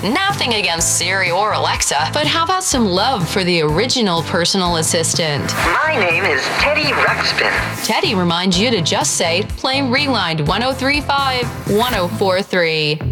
Nothing against Siri or Alexa, but how about some love for the original personal assistant? My name is Teddy Ruxpin. Teddy reminds you to just say, play Rewind 1035 1043.